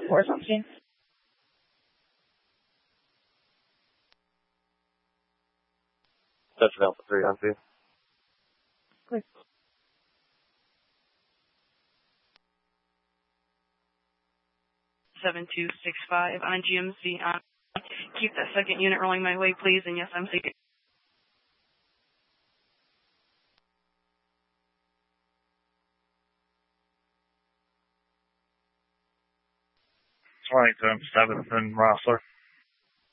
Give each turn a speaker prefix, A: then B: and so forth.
A: 4 something.
B: Touch Alpha 3 on you.
A: Good.
C: (7265) on GMC on. Keep that second unit rolling my way, please, and yes, I'm safe.
D: Seventh and Rossler.